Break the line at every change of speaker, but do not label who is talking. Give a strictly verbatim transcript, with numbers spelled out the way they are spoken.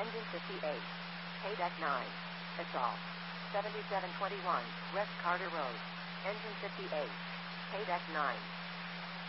Engine fifty-eight. Paydeck nine. Assault. seventy-seven twenty-one, West Carter Road. Engine fifty-eight. Paydeck nine.